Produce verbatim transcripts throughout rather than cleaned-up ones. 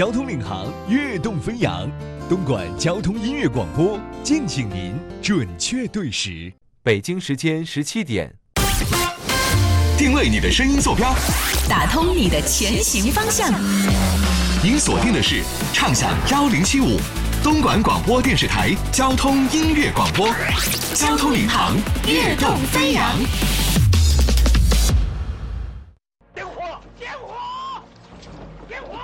交通领航，跃动飞扬。东莞交通音乐广播，敬请您准确对时。 北京时间十七点， 定位你的声音坐标， 打通你的前行方向。 您锁定的是畅享幺零七五，东莞广播电视台交通音乐广播，交通领航，跃动飞扬。 点火！点火！点火！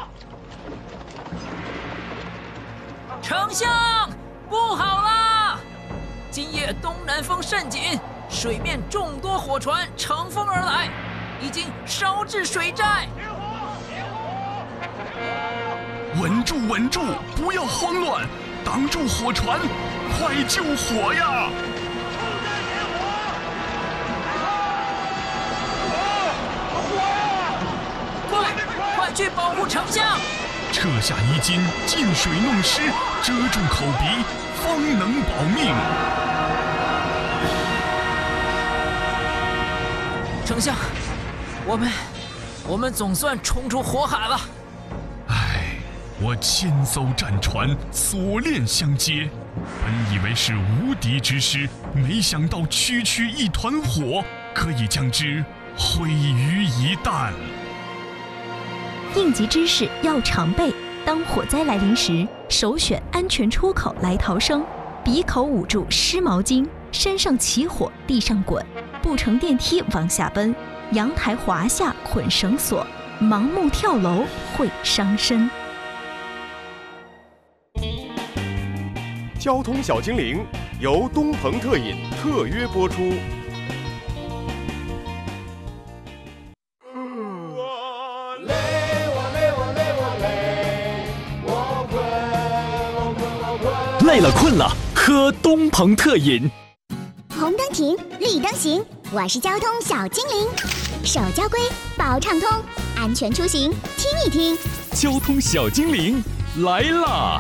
丞相，不好啦！今夜东南风甚紧，水面众多火船乘风而来，已经烧至水寨。 稳住，稳住，不要慌乱，挡住火船，快救火呀！ 快，快去保护丞相！ 撤下衣襟，进水弄湿，遮住口鼻，方能保命。 丞相，我们，我们总算冲出火海了。 唉，我千艘战船锁链相接，本以为是无敌之师，没想到区区一团火，可以将之毁于一旦。 应急知识要常备，当火灾来临时，首选安全出口来逃生。鼻口捂住湿毛巾，身上起火地上滚，不乘电梯往下奔，阳台滑下捆绳索，盲目跳楼会伤身。 交通小精灵由东鹏特饮特约播出。 累了困了，喝东鹏特饮。 红灯停，绿灯行，我是交通小精灵。手交规，保畅通，安全出行听一听。 交通小精灵来啦！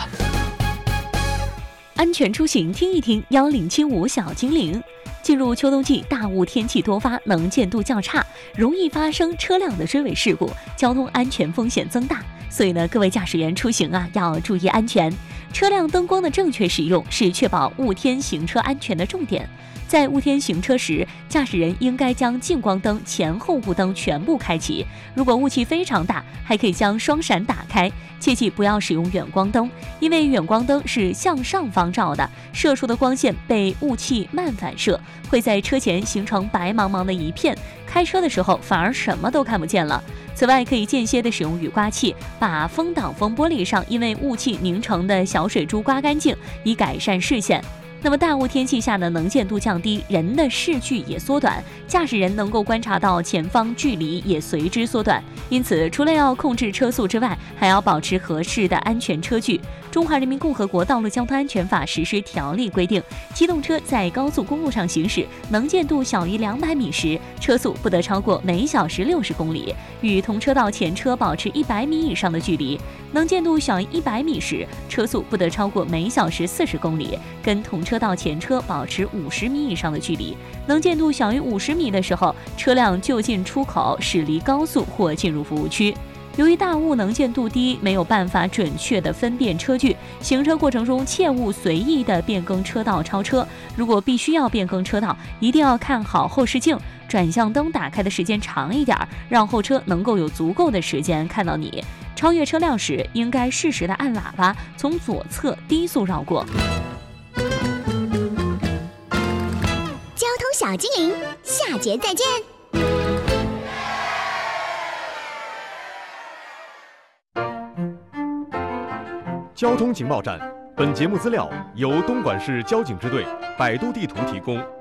安全出行听一听，幺零七五小精灵。进入秋冬季，大雾天气多发，能见度较差，容易发生车辆的追尾事故，交通安全风险增大。所以呢，各位驾驶员出行啊，要注意安全。车辆灯光的正确使用是确保雾天行车安全的重点。在雾天行车时，驾驶人应该将近光灯、前后雾灯全部开启。如果雾气非常大，还可以将双闪打开。切记不要使用远光灯，因为远光灯是向上方照的，射出的光线被雾气慢反射，会在车前形成白茫茫的一片，开车的时候反而什么都看不见了。此外，可以间歇的使用雨刮器，把风挡风玻璃上因为雾气凝成的小水珠刮干净，以改善视线。那么大雾天气下呢，能见度降低，人的视距也缩短，驾驶人能够观察到前方距离也随之缩短。因此，除了要控制车速之外，还要保持合适的安全车距。中华人民共和国道路交通安全法实施条例规定，机动车在高速公路上行驶，能见度小于两百米时，车速不得超过每小时六十公里，与同车道前车保持一百米以上的距离；能见度小于一百米时，车速不得超过每小时四十公里，跟同车道前车保持五十米以上的距离。能见度小于五十米的时候，车辆就近出口驶离高速或进入服务区。由于大雾能见度低，没有办法准确地分辨车距，行车过程中切勿随意地变更车道超车。如果必须要变更车道，一定要看好后视镜，转向灯打开的时间长一点，让后车能够有足够的时间看到你。超越车辆时，应该适时地按喇叭，从左侧低速绕过。 交通小精灵，下节再见。 交通情报站，本节目资料由东莞市交警支队百度地图提供。